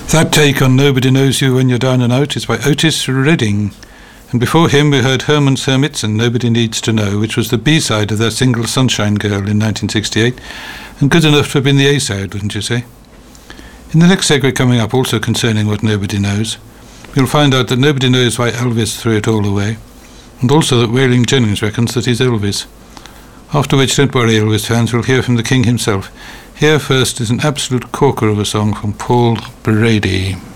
That take on Nobody Knows You When You're Down and Out is by Otis Redding. And before him we heard Herman's Hermits and Nobody Needs to Know, which was the B-side of their single Sunshine Girl in 1968, and good enough to have been the A-side, wouldn't you say? In the next segue coming up, also concerning what nobody knows, we'll find out that nobody knows why Elvis threw it all away, and also that Waylon Jennings reckons that he's Elvis. After which, don't worry Elvis fans, we'll hear from the King himself. Here first is an absolute corker of a song from Paul Brady.